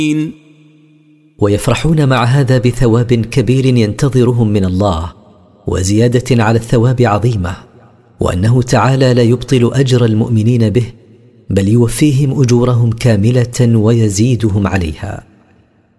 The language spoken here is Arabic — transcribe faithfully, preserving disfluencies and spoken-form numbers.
ويفرحون مع هذا بثواب كبير ينتظرهم من الله وزيادة على الثواب عظيمة، وأنه تعالى لا يبطل أجر المؤمنين به بل يوفيهم أجورهم كاملة ويزيدهم عليها.